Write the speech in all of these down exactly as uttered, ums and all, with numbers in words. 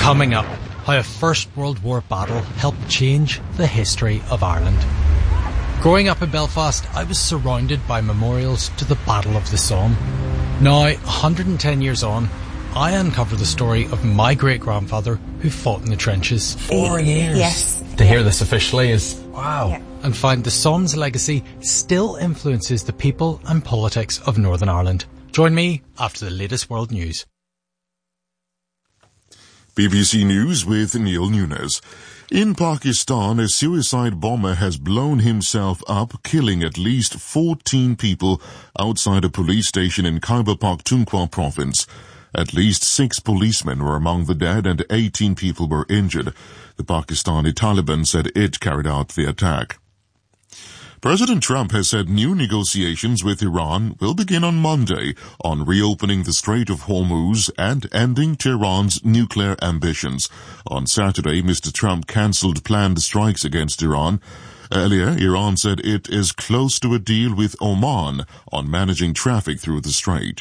Coming up, how a First World War battle helped change the history of Ireland. Growing up in Belfast, I was surrounded by memorials to the Battle of the Somme. Now, one hundred ten years on, I uncover the story of my great-grandfather who fought in the trenches. Four years? Yes. To hear this officially is, wow. Yeah. And find the Somme's legacy still influences the people and politics of Northern Ireland. Join me after the latest world news. B B C News with Neil Nunes. In Pakistan, a suicide bomber has blown himself up, killing at least fourteen people outside a police station in Khyber Pakhtunkhwa province. At least six policemen were among the dead and eighteen people were injured. The Pakistani Taliban said it carried out the attack. President Trump has said new negotiations with Iran will begin on Monday on reopening the Strait of Hormuz and ending Tehran's nuclear ambitions. On Saturday, Mister Trump cancelled planned strikes against Iran. Earlier, Iran said it is close to a deal with Oman on managing traffic through the strait.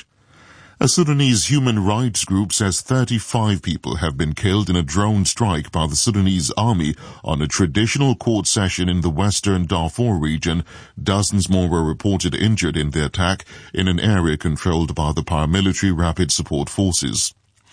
A Sudanese human rights group says thirty-five people have been killed in a drone strike by the Sudanese army on a traditional court session in the western Darfur region. Dozens more were reported injured in the attack in an area controlled by the paramilitary Rapid Support Forces.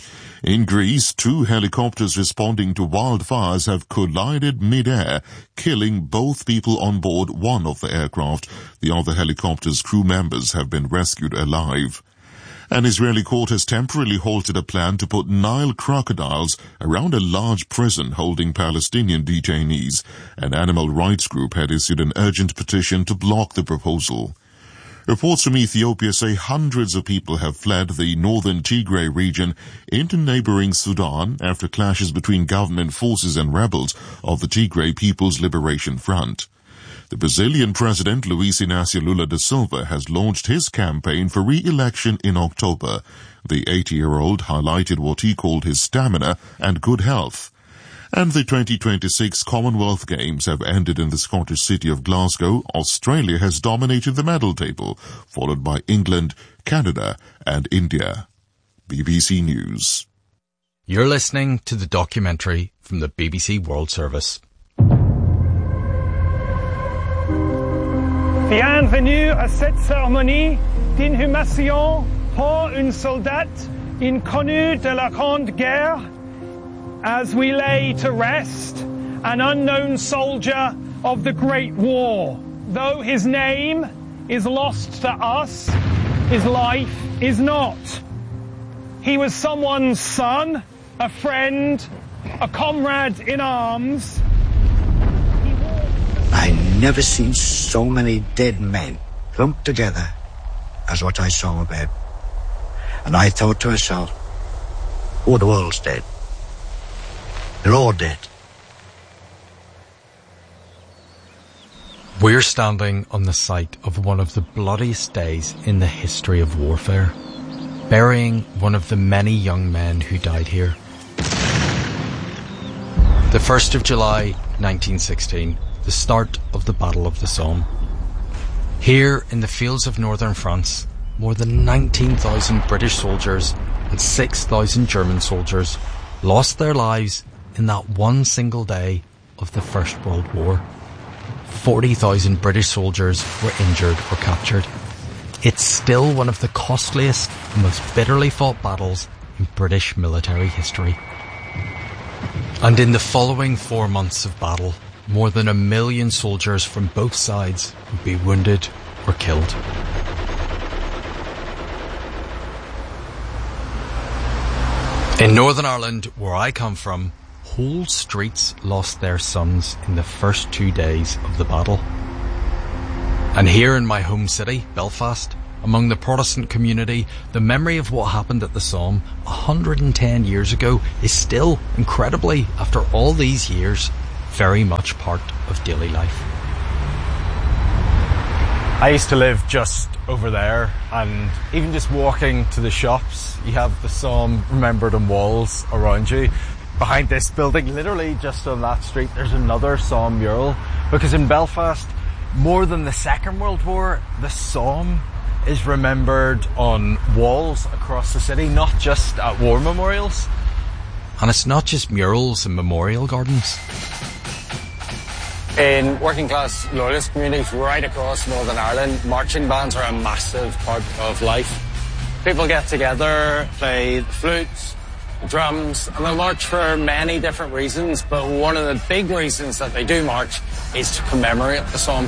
In Greece, two helicopters responding to wildfires have collided mid-air, killing both people on board one of the aircraft. The other helicopter's crew members have been rescued alive. An Israeli court has temporarily halted a plan to put Nile crocodiles around a large prison holding Palestinian detainees. An animal rights group had issued an urgent petition to block the proposal. Reports from Ethiopia say hundreds of people have fled the northern Tigray region into neighboring Sudan after clashes between government forces and rebels of the Tigray People's Liberation Front. The Brazilian President Luiz Inácio Lula da Silva has launched his campaign for re-election in October. The eighty-year-old highlighted what he called his stamina and good health. And the twenty twenty-six Commonwealth Games have ended in the Scottish city of Glasgow. Australia has dominated the medal table, followed by England, Canada and India. B B C News. You're listening to the documentary from the B B C World Service. Bienvenue à cette cérémonie d'inhumation pour un soldat inconnu de la Grande Guerre, as we lay to rest an unknown soldier of the Great War. Though his name is lost to us, his life is not. He was someone's son, a friend, a comrade in arms. I never seen so many dead men clumped together as what I saw about. And I thought to myself, oh, the world's dead. They're all dead. We're standing on the site of one of the bloodiest days in the history of warfare, burying one of the many young men who died here. The first of July, nineteen sixteen. The start of the Battle of the Somme. Here in the fields of northern France, more than nineteen thousand British soldiers and six thousand German soldiers lost their lives in that one single day of the First World War. forty thousand British soldiers were injured or captured. It's still one of the costliest and most bitterly fought battles in British military history. And in the following four months of battle, more than a million soldiers from both sides would be wounded or killed. In Northern Ireland, where I come from, whole streets lost their sons in the first two days of the battle. And here in my home city, Belfast, among the Protestant community, the memory of what happened at the Somme one hundred ten years ago is still, incredibly, after all these years, very much part of daily life. I used to live just over there, and even just walking to the shops, you have the Somme remembered on walls around you. Behind this building, literally just on that street, there's another Somme mural, because in Belfast, more than the Second World War, the Somme is remembered on walls across the city, not just at war memorials. And it's not just murals and memorial gardens. In working class loyalist communities right across Northern Ireland, marching bands are a massive part of life. People get together, play the flutes, the drums, and they march for many different reasons, but one of the big reasons that they do march is to commemorate the Somme.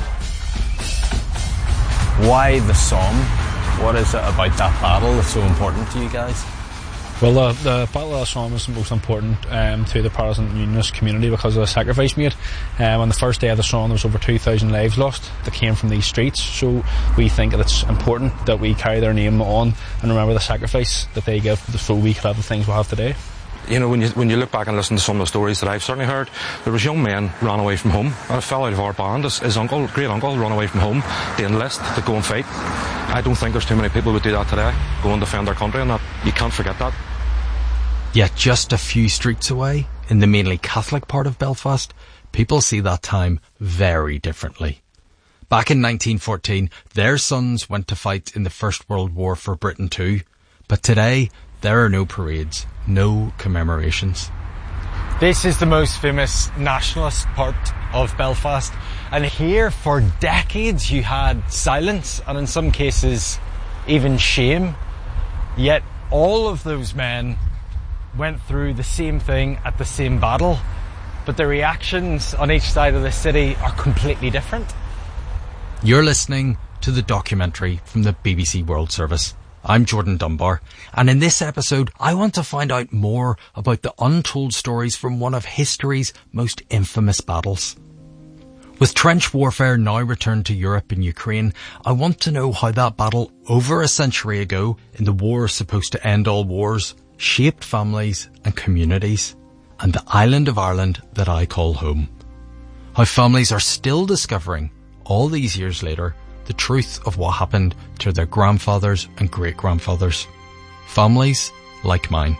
Why the Somme? What is it about that battle that's so important to you guys? Well, uh, the Battle of the Somme is the most important um, to the Protestant Unionist community because of the sacrifice made. Um, on the first day of the Somme, there was over two thousand lives lost that came from these streets. So we think that it's important that we carry their name on and remember the sacrifice that they give so we could have the things we have today. You know, when you when you look back and listen to some of the stories that I've certainly heard, there was young men ran away from home. A fellow out of our band, his, his uncle, great uncle, ran away from home to enlist, to go and fight. I don't think there's too many people who would do that today, go and defend their country, and that you can't forget that. Yet just a few streets away, in the mainly Catholic part of Belfast, people see that time very differently. Back in nineteen fourteen, their sons went to fight in the First World War for Britain too. But today, there are no parades, no commemorations. This is the most famous nationalist part of Belfast, and here for decades you had silence and in some cases even shame. Yet all of those men went through the same thing at the same battle, but the reactions on each side of the city are completely different. You're listening to the documentary from the B B C World Service. I'm Jordan Dunbar, and in this episode I want to find out more about the untold stories from one of history's most infamous battles. With trench warfare now returned to Europe and Ukraine, I want to know how that battle over a century ago, in the war supposed to end all wars, shaped families and communities, and the island of Ireland that I call home. How families are still discovering, all these years later, the truth of what happened to their grandfathers and great-grandfathers. Families like mine.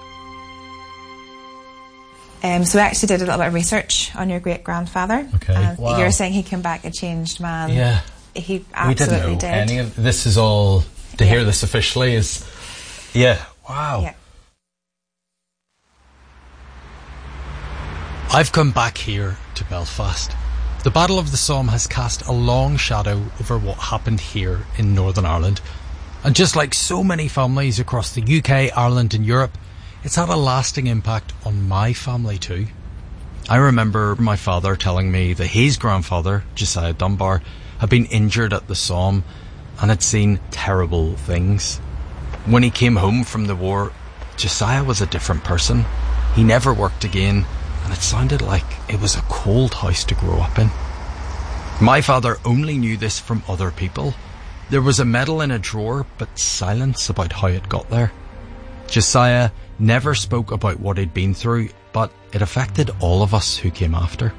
Um, so we actually did a little bit of research on your great-grandfather. Okay. And Wow. You're saying he came back a changed man. Yeah. He We didn't absolutely know did. any of this. Is all to Yeah. hear this officially is, yeah, wow. Yeah. I've come back here to Belfast. The Battle of the Somme has cast a long shadow over what happened here in Northern Ireland. And just like so many families across the U K, Ireland and Europe, it's had a lasting impact on my family too. I remember my father telling me that his grandfather, Josiah Dunbar, had been injured at the Somme and had seen terrible things. When he came home from the war, Josiah was a different person. He never worked again, and it sounded like it was a cold house to grow up in. My father only knew this from other people. There was a medal in a drawer, but silence about how it got there. Josiah never spoke about what he'd been through, but it affected all of us who came after.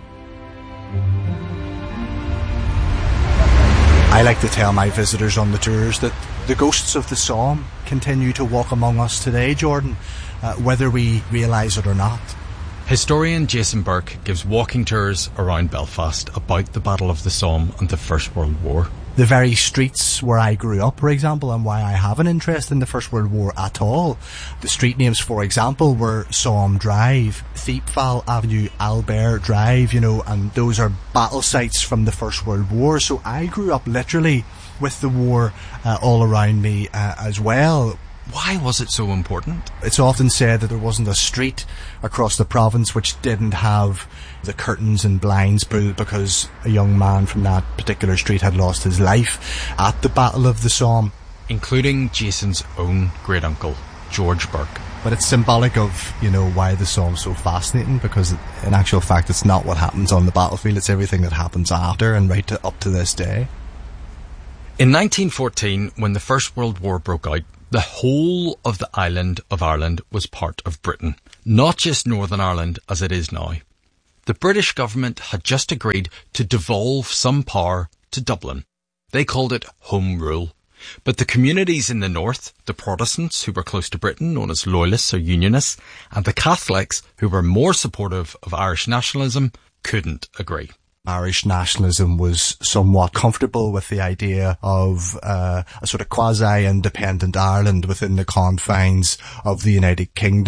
I like to tell my visitors on the tours that the ghosts of the Somme continue to walk among us today, Jordan, uh, whether we realise it or not. Historian Jason Burke gives walking tours around Belfast about the Battle of the Somme and the First World War. The very streets where I grew up, for example, and why I have an interest in the First World War at all. The street names, for example, were Somme Drive, Thiepval Avenue, Albert Drive, you know, and those are battle sites from the First World War. So I grew up literally with the war uh, all around me uh, as well. Why was it so important? It's often said that there wasn't a street across the province which didn't have the curtains and blinds pulled because a young man from that particular street had lost his life at the Battle of the Somme. Including Jason's own great-uncle, George Burke. But it's symbolic of, you know, why the Somme's so fascinating, because in actual fact it's not what happens on the battlefield, it's everything that happens after and right to, up to this day. In nineteen fourteen, when the First World War broke out, the whole of the island of Ireland was part of Britain, not just Northern Ireland as it is now. The British government had just agreed to devolve some power to Dublin. They called it Home Rule. But the communities in the north, the Protestants who were close to Britain, known as Loyalists or Unionists, and the Catholics who were more supportive of Irish nationalism, couldn't agree. Irish nationalism was somewhat comfortable with the idea of uh, a sort of quasi-independent Ireland within the confines of the United Kingdom.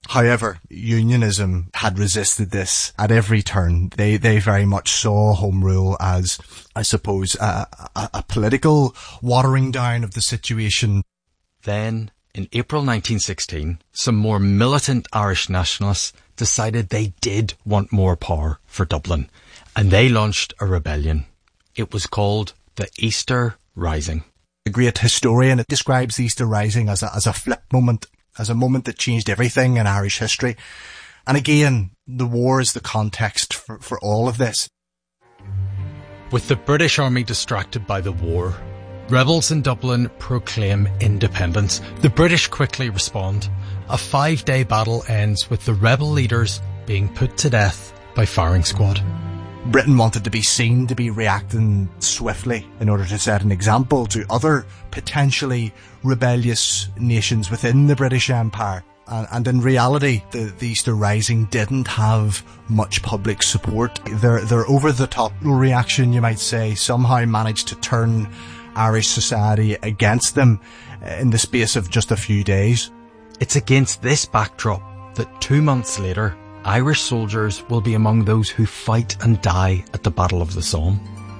However, unionism had resisted this at every turn. They they very much saw Home Rule as, I suppose, a, a, a political watering down of the situation. Then, in April nineteen sixteen, some more militant Irish nationalists decided they did want more power for Dublin, and they launched a rebellion. It was called the Easter Rising. The great historian describes the Easter Rising as a, as a flip moment, as a moment that changed everything in Irish history. And again, the war is the context for, for all of this. With the British Army distracted by the war, rebels in Dublin proclaim independence. The British quickly respond. A five-day battle ends with the rebel leaders being put to death by firing squad. Britain wanted to be seen to be reacting swiftly in order to set an example to other potentially rebellious nations within the British Empire. And, and in reality, the, the Easter Rising didn't have much public support. Their, their over-the-top reaction, you might say, somehow managed to turn Irish society against them in the space of just a few days. It's against this backdrop that two months later, Irish soldiers will be among those who fight and die at the Battle of the Somme.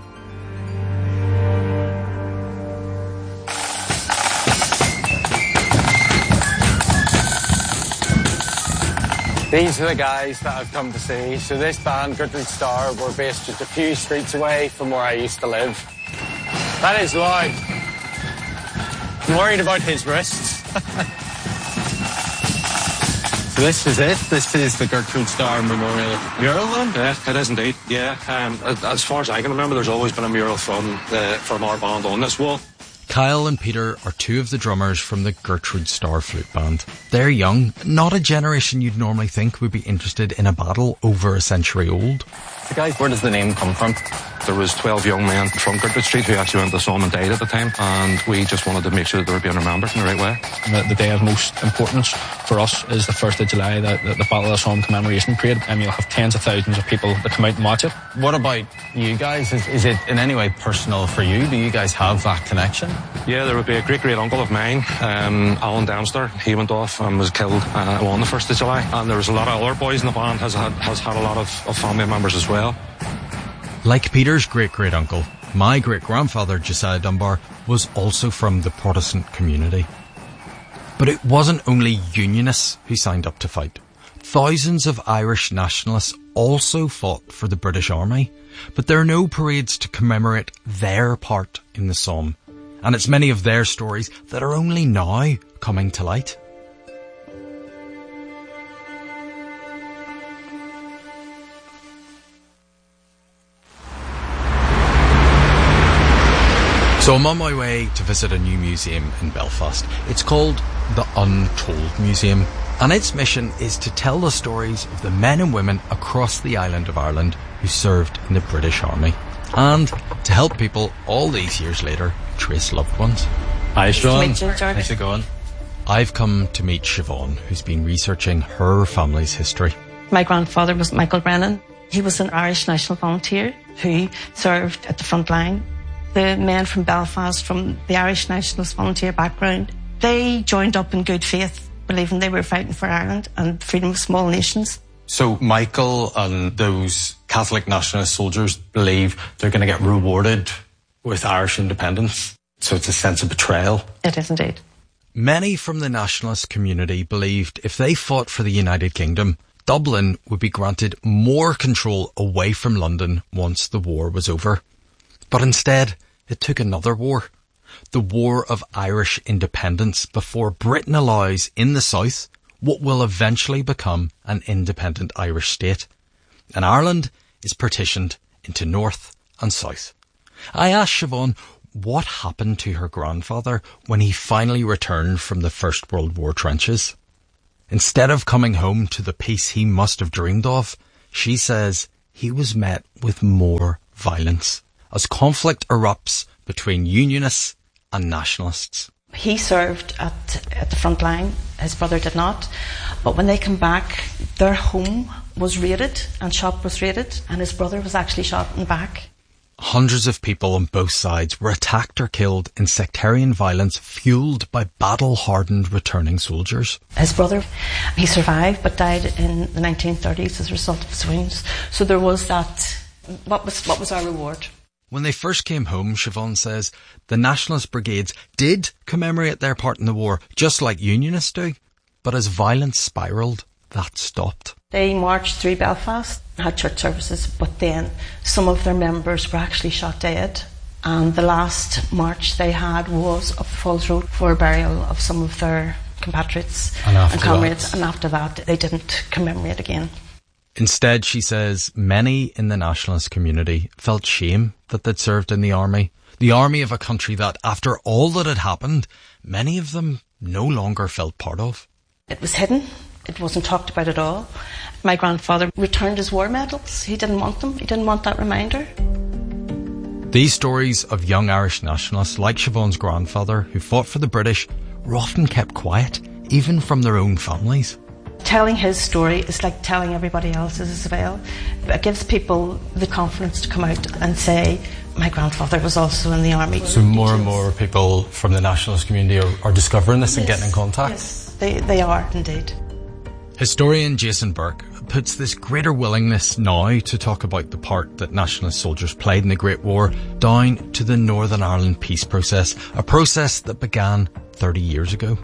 These are the guys that I've come to see. So this band, Gertrude Starr, were based just a few streets away from where I used to live. That is loud. I'm worried about his wrists. So this is it? This is the Gertrude Starr Memorial mural then? Yeah, it is indeed, yeah. Um, as far as I can remember, there's always been a mural from the, from our band on this wall. Kyle and Peter are two of the drummers from the Gertrude Starr flute band. They're young, not a generation you'd normally think would be interested in a battle over a century old. So guys, where does the name come from? There was twelve young men from Gertrude Street who actually went to Somme and died at the time, and we just wanted to make sure that they were being remembered in the right way. The, the day of most importance for us is the first of July, the, the, the Battle of the Somme commemoration parade, and you'll have tens of thousands of people that come out and watch it. What about you guys? Is, is it in any way personal for you? Do you guys have that connection? Yeah, there would be a great-great uncle of mine, um, Alan Dempster. He went off and was killed uh, on the first of July, and there was a lot of other boys in the band has had, has had a lot of, of family members as well. Like Peter's great-great-uncle, my great-grandfather Josiah Dunbar was also from the Protestant community. But it wasn't only Unionists who signed up to fight. Thousands of Irish nationalists also fought for the British Army, but there are no parades to commemorate their part in the Somme, and it's many of their stories that are only now coming to light. So I'm on my way to visit a new museum in Belfast. It's called the Untold Museum, and its mission is to tell the stories of the men and women across the island of Ireland who served in the British Army, and to help people all these years later trace loved ones. Hi, Siobhan. Nice to meet you, Jordan. How's it going? I've come to meet Siobhan, who's been researching her family's history. My grandfather was Michael Brennan. He was an Irish National Volunteer who served at the front line. The men from Belfast, from the Irish Nationalist Volunteer background, they joined up in good faith, believing they were fighting for Ireland and freedom of small nations. So Michael and those Catholic nationalist soldiers believe they're going to get rewarded with Irish independence. So it's a sense of betrayal. It is indeed. Many from the nationalist community believed if they fought for the United Kingdom, Dublin would be granted more control away from London once the war was over. But instead, it took another war, the War of Irish Independence, before Britain allows in the south what will eventually become an independent Irish state. And Ireland is partitioned into north and south. I asked Siobhan what happened to her grandfather when he finally returned from the First World War trenches. Instead of coming home to the peace he must have dreamed of, she says he was met with more violence as conflict erupts between Unionists and Nationalists. He served at, at the front line. His brother did not. But when they came back, their home was raided and shop was raided, and his brother was actually shot in the back. hundreds of people on both sides were attacked or killed in sectarian violence fueled by battle-hardened returning soldiers. His brother, he survived but died in the nineteen thirties as a result of his wounds. So there was that. What was, what was our reward? When they first came home, Siobhan says, the nationalist brigades did commemorate their part in the war, just like Unionists do. But as violence spiralled, that stopped. They marched through Belfast, had church services, but then some of their members were actually shot dead. And the last march they had was up the Falls Road for a burial of some of their compatriots and, and comrades. That. And after that, they didn't commemorate again. Instead, she says, many in the nationalist community felt shame that they'd served in the army. The army of a country that, after all that had happened, many of them no longer felt part of. It was hidden. It wasn't talked about at all. My grandfather returned his war medals. He didn't want them. He didn't want that reminder. These stories of young Irish nationalists, like Siobhan's grandfather, who fought for the British, were often kept quiet, even from their own families. Telling his story is like telling everybody else's as well. It gives people the confidence to come out and say, my grandfather was also in the army. So more and more people from the nationalist community are, are discovering this yes, and getting in contact? Yes, they, they are indeed. Historian Jason Burke puts this greater willingness now to talk about the part that nationalist soldiers played in the Great War down to the Northern Ireland peace process, a process that began thirty years ago.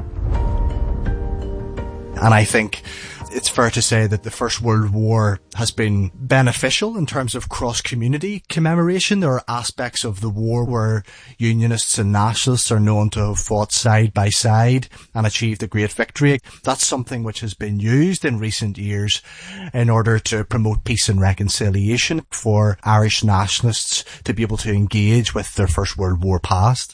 And I think it's fair to say that the First World War has been beneficial in terms of cross-community commemoration. There are aspects of the war where Unionists and Nationalists are known to have fought side by side and achieved a great victory. That's something which has been used in recent years in order to promote peace and reconciliation for Irish nationalists to be able to engage with their First World War past.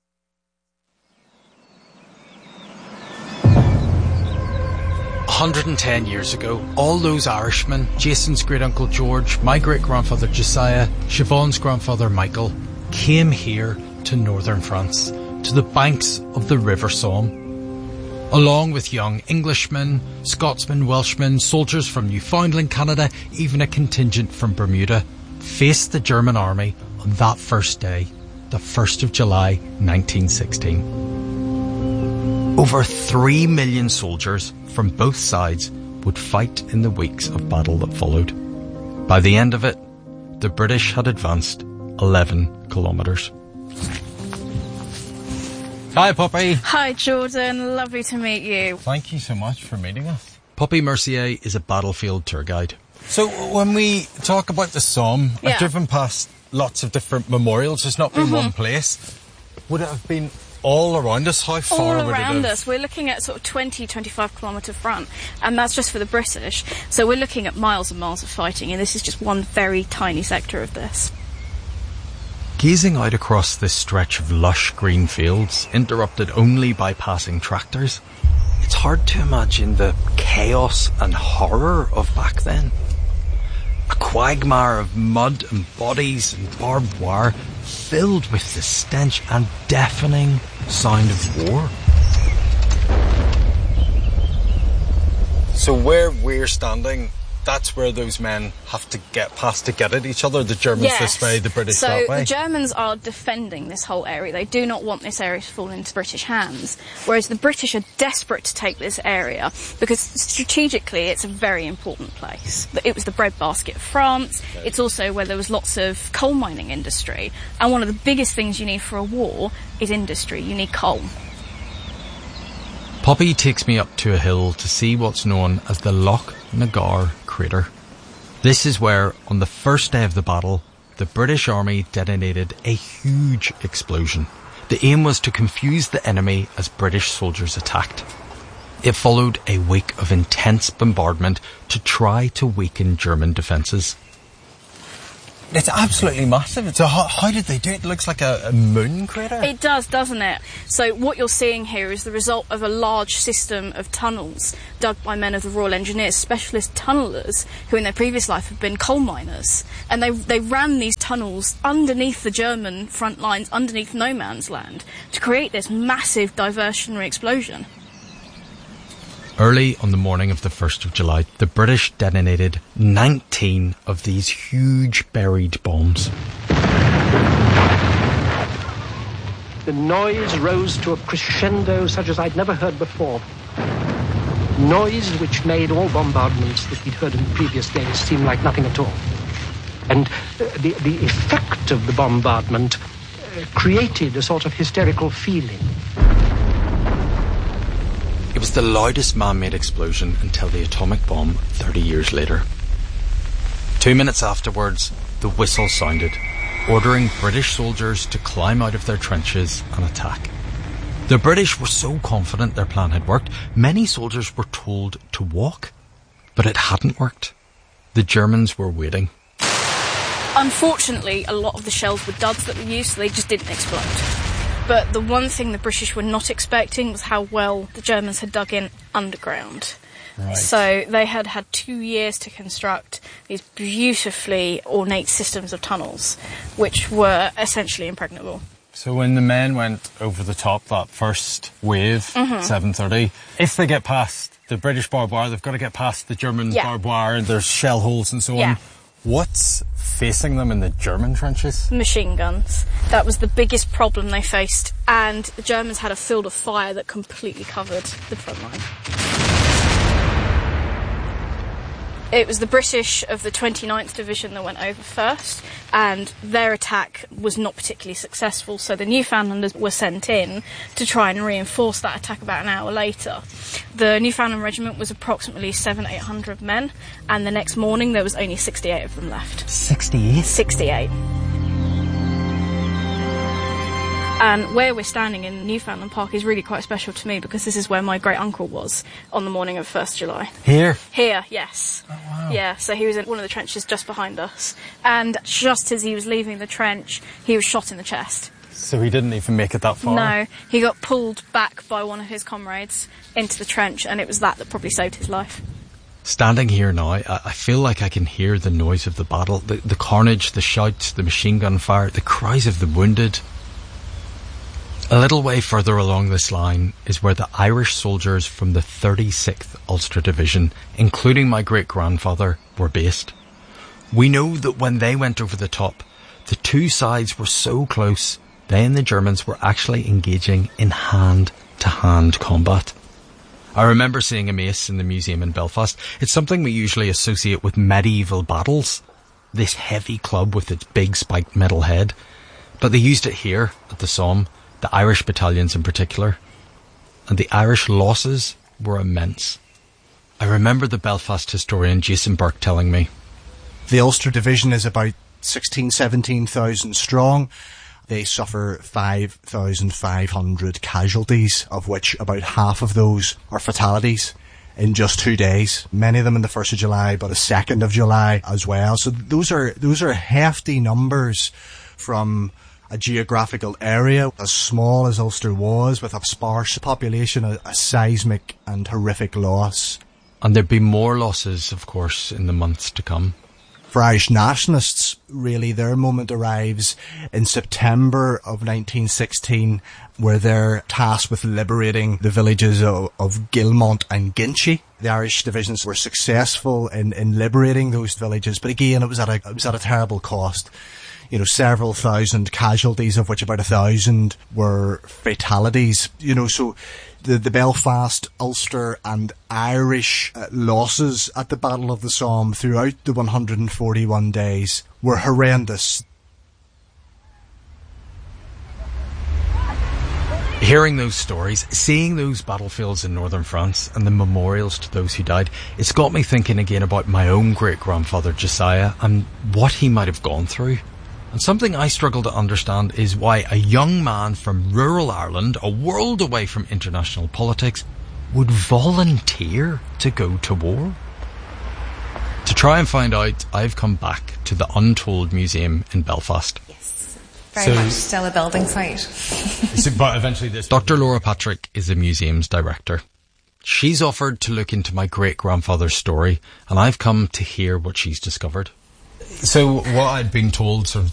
one hundred ten years ago, all those Irishmen, Jason's great-uncle George, my great-grandfather Josiah, Siobhan's grandfather Michael, came here to northern France, to the banks of the River Somme. Along with young Englishmen, Scotsmen, Welshmen, soldiers from Newfoundland, Canada, even a contingent from Bermuda, faced the German army on that first day, the first of July nineteen sixteen. Over three million soldiers from both sides would fight in the weeks of battle that followed. By the end of it, the British had advanced eleven kilometres. Hi, Poppy. Hi, Jordan. Lovely to meet you. Thank you so much for meeting us. Poppy Mercier is a battlefield tour guide. So when we talk about the Somme, yeah. I've driven past lots of different memorials. There's not been mm-hmm. one place. Would it have been all around us? How far all would around it have? us? We're looking at sort of twenty, twenty-five kilometre front, and that's just for the British. So we're looking at miles and miles of fighting, and this is just one very tiny sector of this. Gazing out across this stretch of lush green fields, interrupted only by passing tractors, it's hard to imagine the chaos and horror of back then. A quagmire of mud and bodies and barbed wire, filled with the stench and deafening sound of war. So where we're standing, that's where those men have to get past to get at each other. The Germans yes. this way, the British so that way. So the Germans are defending this whole area. They do not want this area to fall into British hands. Whereas the British are desperate to take this area because strategically it's a very important place. It was the breadbasket of France. Okay. It's also where there was lots of coal mining industry. And one of the biggest things you need for a war is industry. You need coal. Poppy takes me up to a hill to see what's known as the Loch Nagar crater. This is where, on the first day of the battle, the British Army detonated a huge explosion. The aim was to confuse the enemy as British soldiers attacked. It followed a week of intense bombardment to try to weaken German defences. It's absolutely massive. So how, how did they do it? It looks like a, a moon crater. It does, doesn't it? So what you're seeing here is the result of a large system of tunnels dug by men of the Royal Engineers, specialist tunnellers, who in their previous life have been coal miners. And they, they ran these tunnels underneath the German front lines, underneath no man's land, to create this massive diversionary explosion. Early on the morning of the first of July, the British detonated nineteen of these huge buried bombs. The noise rose to a crescendo such as I'd never heard before. Noise which made all bombardments that we'd heard in previous days seem like nothing at all. And uh, the, the effect of the bombardment uh, created a sort of hysterical feeling. It was the loudest man-made explosion until the atomic bomb thirty years later. Two minutes afterwards, the whistle sounded, ordering British soldiers to climb out of their trenches and attack. The British were so confident their plan had worked, many soldiers were told to walk. But it hadn't worked. The Germans were waiting. Unfortunately, a lot of the shells were duds that were used, so they just didn't explode. But the one thing the British were not expecting was how well the Germans had dug in underground. Right. So they had had two years to construct these beautifully ornate systems of tunnels, which were essentially impregnable. So when the men went over the top, that first wave, mm-hmm. seven thirty, if they get past the British barbed wire, they've got to get past the German yeah. barbed wire, and there's shell holes and so yeah. on. What's facing them in the German trenches? Machine guns. That was the biggest problem they faced, and the Germans had a field of fire that completely covered the front line. It was the British of the twenty-ninth Division that went over first, and their attack was not particularly successful, so the Newfoundlanders were sent in to try and reinforce that attack about an hour later. The Newfoundland Regiment was approximately seven, eight hundred men, and the next morning there was only sixty-eight of them left. sixty-eight? sixty-eight. And where we're standing in Newfoundland Park is really quite special to me, because this is where my great-uncle was on the morning of first of July. Here? Here, yes. Oh, wow. Yeah, so he was in one of the trenches just behind us. And just as he was leaving the trench, he was shot in the chest. So he didn't even make it that far? No, he got pulled back by one of his comrades into the trench, and it was that that probably saved his life. Standing here now, I, I feel like I can hear the noise of the battle, the, the carnage, the shouts, the machine gun fire, the cries of the wounded. A little way further along this line is where the Irish soldiers from the thirty-sixth Ulster Division, including my great-grandfather, were based. We know that when they went over the top, the two sides were so close, they and the Germans were actually engaging in hand-to-hand combat. I remember seeing a mace in the museum in Belfast. It's something we usually associate with medieval battles, this heavy club with its big spiked metal head. But they used it here at the Somme, the Irish battalions in particular, and the Irish losses were immense. I remember the Belfast historian Jason Burke telling me, the Ulster Division is about sixteen, seventeen thousand strong. They suffer five thousand five hundred casualties, of which about half of those are fatalities in just two days. Many of them in the first of July, but a second of July as well. So those are those are hefty numbers from a geographical area as small as Ulster was, with a sparse population, a, a seismic and horrific loss. And there'd be more losses, of course, in the months to come. For Irish nationalists, really, their moment arrives in September of nineteen sixteen, where they're tasked with liberating the villages of, of Gilmont and Ginchy. The Irish divisions were successful in, in liberating those villages, but again, it was at a, it was at a terrible cost. You know, several thousand casualties, of which about a thousand were fatalities. You know, so the, the Belfast, Ulster and Irish uh, losses at the Battle of the Somme throughout the one hundred forty-one days were horrendous. Hearing those stories, seeing those battlefields in northern France and the memorials to those who died, it's got me thinking again about my own great-grandfather Josiah and what he might have gone through. And something I struggle to understand is why a young man from rural Ireland, a world away from international politics, would volunteer to go to war. To try and find out, I've come back to the Untold Museum in Belfast. Yes, very so, much still a building site. so, but eventually this... Doctor Laura Patrick is the museum's director. She's offered to look into my great-grandfather's story, and I've come to hear what she's discovered. So what I'd been told sort of